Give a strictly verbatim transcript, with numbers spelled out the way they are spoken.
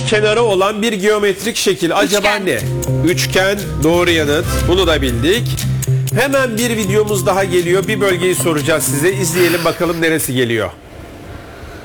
beş kenarı olan bir geometrik şekil. Acaba Üçgen. ne? Üçgen, doğru yanıt. Bunu da bildik. Hemen bir videomuz daha geliyor. Bir bölgeyi soracağız size. İzleyelim bakalım neresi geliyor.